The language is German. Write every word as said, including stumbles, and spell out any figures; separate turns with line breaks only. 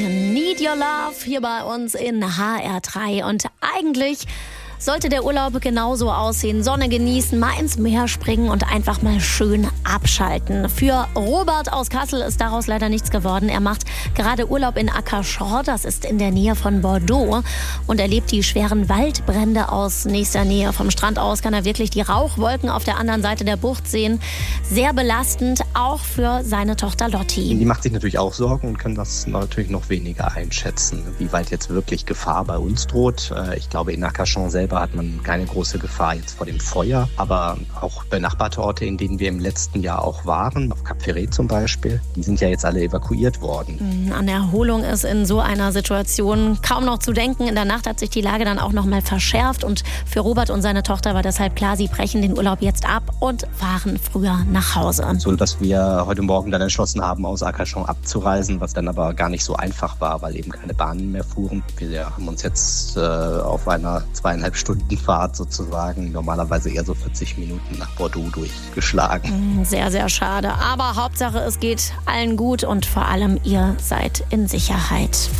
Need Your Love hier bei uns in H R drei. Und eigentlich sollte der Urlaub genauso aussehen. Sonne genießen, mal ins Meer springen und einfach mal schön abschalten. Für Robert aus Kassel ist daraus leider nichts geworden. Er macht gerade Urlaub in Ackerschorr, das ist in der Nähe von Bordeaux. Und erlebt die schweren Waldbrände aus nächster Nähe. Vom Strand aus kann er wirklich die Rauchwolken auf der anderen Seite der Bucht sehen. Sehr belastend, auch für seine Tochter Lotti.
Die macht sich natürlich auch Sorgen und kann das natürlich noch weniger einschätzen, wie weit jetzt wirklich Gefahr bei uns droht. Ich glaube, in Ackerschorr selber hat man keine große Gefahr jetzt vor dem Feuer, aber auch benachbarte Orte, in denen wir im letzten Jahr auch waren, auf Cap Ferret zum Beispiel, die sind ja jetzt alle evakuiert worden.
An Erholung ist in so einer Situation kaum noch zu denken. In der Nacht hat sich die Lage dann auch noch mal verschärft und für Robert und seine Tochter war deshalb klar, sie brechen den Urlaub jetzt ab und fahren früher nach Hause.
So dass wir heute Morgen dann entschlossen haben, aus Ackerschorr abzureisen, was dann aber gar nicht so einfach war, weil eben keine Bahnen mehr fuhren. Wir haben uns jetzt äh, auf einer zweieinhalb Stunden Fahrt sozusagen, normalerweise eher so vierzig Minuten nach Bordeaux durchgeschlagen.
Sehr, sehr schade. Aber Hauptsache, es geht allen gut und vor allem ihr seid in Sicherheit.